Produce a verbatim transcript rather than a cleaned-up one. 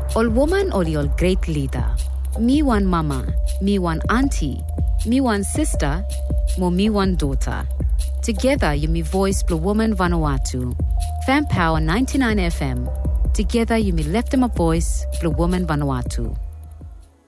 Ol woman ol ol great leader. Me one mama, me one auntie, me one sister, mo me one daughter. Together you me voice Blue Woman Vanuatu. Fan Power ninety-nine F M. Together you me left them a voice Blue Woman Vanuatu.